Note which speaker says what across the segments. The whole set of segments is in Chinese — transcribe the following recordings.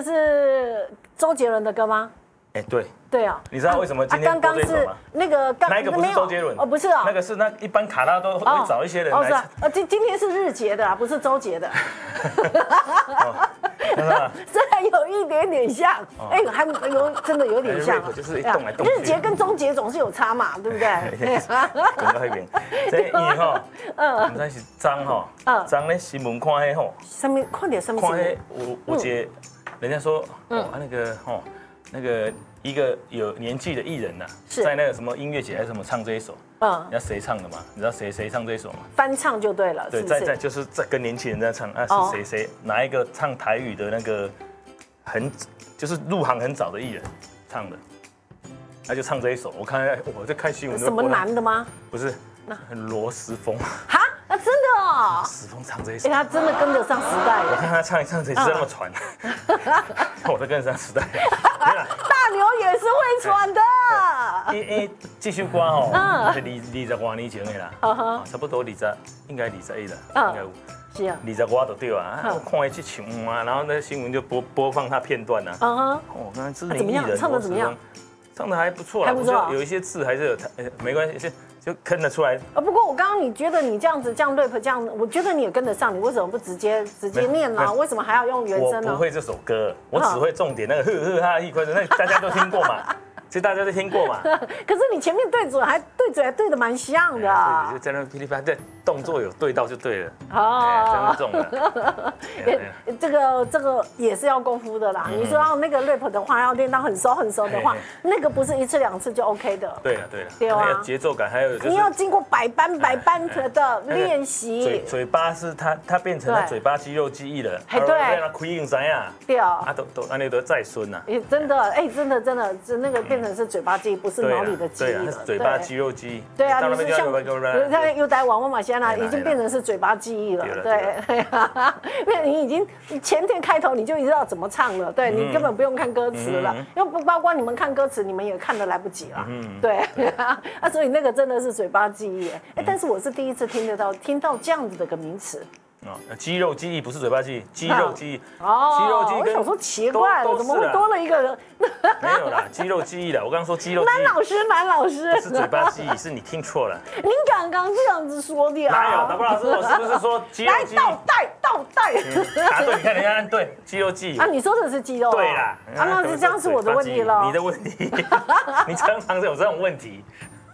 Speaker 1: 的是周杰伦的歌吗？
Speaker 2: 哎，对。
Speaker 1: 对啊，
Speaker 2: 你知道为什么今天播这首吗？
Speaker 1: 那个
Speaker 2: 那一个不是周杰伦
Speaker 1: 哦，不是啊，
Speaker 2: 那个是那一般卡拉都会找一些人来。
Speaker 1: 今天是日结的啊，不是周杰的。虽然有一点点像，哎，还有真的有点像，
Speaker 2: 就是动来动去。
Speaker 1: 日结跟中结总是有差嘛，对不对？
Speaker 2: 讲到那边，这伊吼，唔知是张吼，张咧新闻看迄吼，
Speaker 1: 上面看点什么？
Speaker 2: 看迄有一个，人家说那个吼，那个一个有年纪的艺人呐，在那个什么音乐节还是什么唱这一首，人家谁唱的吗？你知道谁唱这一首吗？
Speaker 1: 翻唱就对了，
Speaker 2: 对，就是在跟年轻人在唱，是谁哪一个唱台语的那个就是入行很早的艺人唱的，他就唱这一首，我看我在看新闻，
Speaker 1: 什么男的吗？
Speaker 2: 不是，罗时丰。
Speaker 1: 哈？啊，真的哦！
Speaker 2: 时丰唱这一首，
Speaker 1: 他真的跟得上时代。
Speaker 2: 我看他唱一唱，谁这么传？我都跟得上时代。
Speaker 1: 大牛也是会传的。
Speaker 2: 因为这首歌吼，是20多年前的啦，差不多应该21了，应该有。
Speaker 1: 是啊
Speaker 2: ，20多就对啊。我看他去唱啊，然后那新闻就播放他片段啊。哦，刚才知名艺人，
Speaker 1: 唱的怎么样？
Speaker 2: 唱的还不错啦，有一些字还是有，没关系，就跟得出来。
Speaker 1: 不过我刚刚你觉得你这样子这样 rap 这样，我觉得你也跟得上，你为什么不直接念呢？为什么还要用原声呢？
Speaker 2: 我不会这首歌，我只会重点那个呵呵哈一块的，那大家都听过嘛。其实大家都听过嘛。可
Speaker 1: 是你前面对嘴还对得蛮像的。
Speaker 2: 对，就在那噼里啪啦，这动作有对到就对了。哦，这样
Speaker 1: 中了。这个也是要功夫的啦。你说要那个 rap 的话，要练到很熟的话，那个不是一次两次就 OK 的。
Speaker 2: 对了，对啊，节奏感还有就是
Speaker 1: 你要经过百般的练习。
Speaker 2: 嘴巴是它变成了嘴巴肌肉记忆了。
Speaker 1: 对，
Speaker 2: 让它开硬塞啊。
Speaker 1: 对
Speaker 2: 啊，都那都再孙呐。
Speaker 1: 真的，真的，那个变成是嘴巴记忆，不是脑里的记忆了。
Speaker 2: 嘴巴肌肉记忆。
Speaker 1: 对啊，你是像他又在玩嘛，现在已经变成是嘴巴记忆了。对，因为你已经前天开头你就知道怎么唱了，对你根本不用看歌词了，因为不包括你们看歌词，你们也看得来不及了。对啊，所以那个真的是嘴巴记忆。但是我是第一次听到这样子的个名词。
Speaker 2: 肌肉记忆不是嘴巴记忆，肌肉记忆。
Speaker 1: 肌肉记忆。我想说奇怪了，怎么会多了一个人？
Speaker 2: 没有啦，肌肉记忆啦。我刚刚说肌肉。
Speaker 1: 男老师。
Speaker 2: 不是嘴巴记忆，是你听错了。
Speaker 1: 您刚刚这样子说的啊？
Speaker 2: 哪有？导播老师，我是不是说肌肉记忆？
Speaker 1: 倒带。
Speaker 2: 答对，你看人家按对，肌肉记忆。
Speaker 1: 啊，你说的是肌肉。
Speaker 2: 对啦。
Speaker 1: 那是这样是我的问题了。
Speaker 2: 你的问题，你常常有这种问题。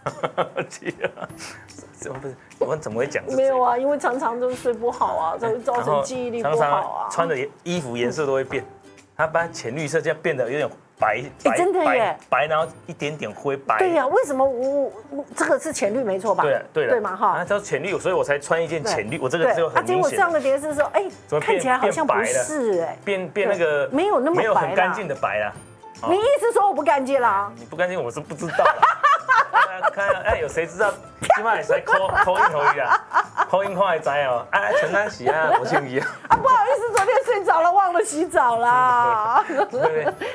Speaker 2: 我怎么会讲？
Speaker 1: 没有啊，因为常常都睡不好啊，才会造成记忆力不好啊。
Speaker 2: 穿的衣服颜色都会变，他把浅绿色这样变得有点白，
Speaker 1: 真的耶，
Speaker 2: 白然后一点点灰白。
Speaker 1: 对呀，为什么我这个是浅绿没错吧？对嘛哈。
Speaker 2: 它浅绿，所以我才穿一件浅绿。我这个只有很明显。
Speaker 1: 结果上的碟是说，看起来好像不是
Speaker 2: 变那个
Speaker 1: 没有那么
Speaker 2: 没有很干净的白啦。
Speaker 1: 你意思说我不干净啦？
Speaker 2: 你不干净我是不知道。看有谁知道？起码也是扣印回去啊，扣印看会知哦。陈丹喜啊，我姓伊啊。
Speaker 1: 不好意思，昨天睡着了，忘了洗澡啦。
Speaker 2: 对，